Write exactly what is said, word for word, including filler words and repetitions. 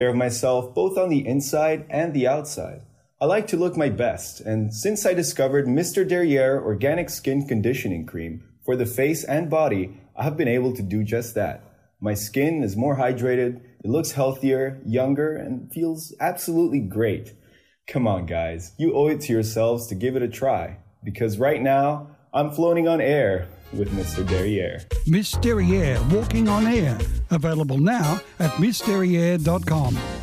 care of myself both on the inside and the outside. I like to look my best, and since I discovered Mister Derriere Organic Skin Conditioning Cream for the face and body, I have been able to do just that. My skin is more hydrated, it looks healthier, younger, and feels absolutely great. Come on, guys, you owe it to yourselves to give it a try, because right now, I'm floating on air with Mister Derriere. Miss Derriere Walking on Air, available now at miss derriere dot com.